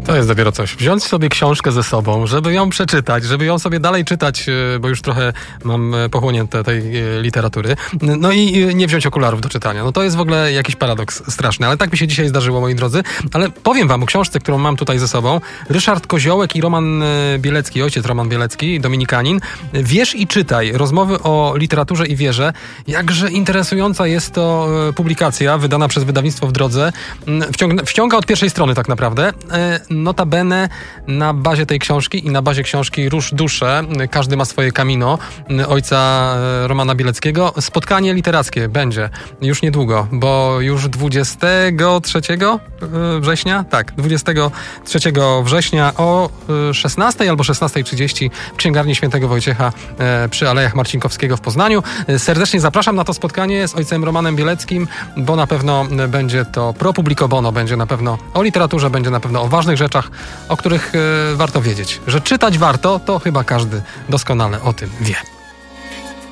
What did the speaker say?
To jest dopiero coś. Wziąć sobie książkę ze sobą, żeby ją przeczytać, żeby ją sobie dalej czytać, bo już trochę mam pochłonięte tej literatury. No i nie wziąć okularów do czytania. No to jest w ogóle jakiś paradoks straszny. Ale tak mi się dzisiaj zdarzyło, moi drodzy. Ale powiem wam o książce, którą mam tutaj ze sobą. Ryszard Koziołek i Roman Bielecki, ojciec Roman Bielecki, dominikanin. Wierz i czytaj. Rozmowy o literaturze i wierze. Jakże interesująca jest to publikacja, wydana przez wydawnictwo W Drodze. Wciąga od pierwszej strony tak naprawdę. Notabene na bazie tej książki i na bazie książki Rusz duszę, każdy ma swoje camino, ojca Romana Bieleckiego. Spotkanie literackie będzie już niedługo, bo już 23 września? Tak, 23 września o 16 albo 16:30 w Księgarni Świętego Wojciecha przy Alejach Marcinkowskiego w Poznaniu. Serdecznie zapraszam na to spotkanie z ojcem Romanem Bieleckim, bo na pewno będzie to pro publico bono, będzie na pewno o literaturze, będzie na pewno o ważnych rzeczach, o których warto wiedzieć. Że czytać warto, to chyba każdy doskonale o tym wie.